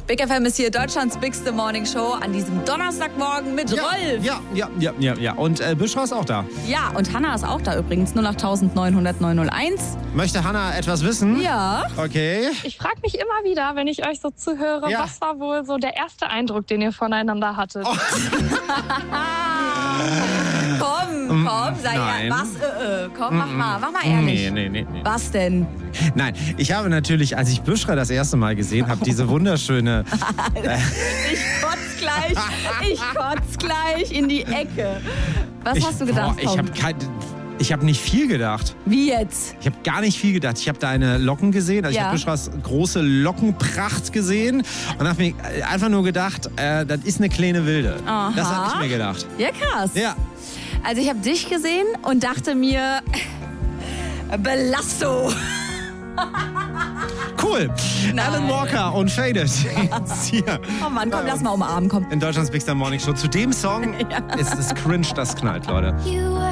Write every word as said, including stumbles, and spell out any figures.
Big F M ist hier Deutschlands bigste Morning Show an diesem Donnerstagmorgen mit ja, Rolf. Ja, ja, ja, ja, ja. Und äh, Büschra ist auch da. Ja, und Hanna ist auch da übrigens. null acht neun null null neun null eins. Möchte Hanna etwas wissen? Ja. Okay. Ich frage mich immer wieder, wenn ich euch so zuhöre, Ja. was war wohl so der erste Eindruck, den ihr voneinander hattet? Oh. Komm, komm, sei Nein. ja. Was? Äh, äh, komm, mach mal, mach mal ehrlich. Nee, nee, nee, nee. Was denn? Nein, ich habe natürlich, als ich Büschra das erste Mal gesehen habe, diese wunderschöne... Ich kotz gleich, ich kotz gleich in die Ecke. Was ich, hast du gedacht, boah, ich Tom? habe kein, ich habe nicht viel gedacht. Wie jetzt? Ich habe gar nicht viel gedacht. Ich habe deine Locken gesehen, also Ja. ich habe Büschras große Lockenpracht gesehen und habe mir einfach nur gedacht, äh, das ist eine kleine Wilde. Aha. Das habe ich mir gedacht. Ja, krass. Ja. Also ich habe dich gesehen und dachte mir, Belasto. Cool. Nein. Alan Walker und Faded. Jetzt hier. Oh Mann, komm, lass mal umarmen, komm. In Deutschlands Bigster Morning Show. Zu dem Song ist es cringe, das knallt, Leute. You were